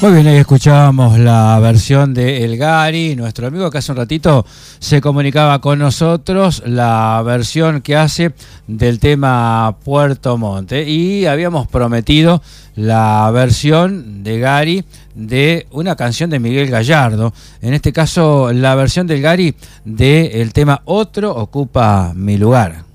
Muy bien, ahí escuchábamos la versión de El Gari, nuestro amigo que hace un ratito se comunicaba con nosotros, la versión que hace del tema Puerto Montt. Y habíamos prometido la versión de Gari de una canción de Miguel Gallardo, en este caso la versión del Gari del tema Otro ocupa mi lugar.